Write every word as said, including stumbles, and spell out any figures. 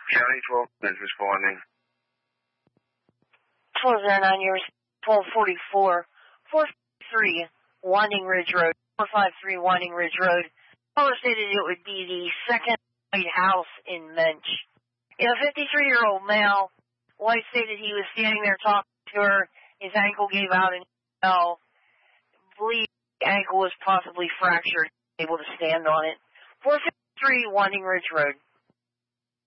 County twelve is responding. twelve oh nine, you're twelve forty-four, four fifty-three, Winding Ridge Road, four fifty-three Winding Ridge Road. Caller stated it would be the second White House in Mensch. In a fifty-three-year-old male, White stated he was standing there talking to her. His ankle gave out and he fell. Believe the ankle was possibly fractured, able to stand on it. four fifty-three Winding Ridge Road.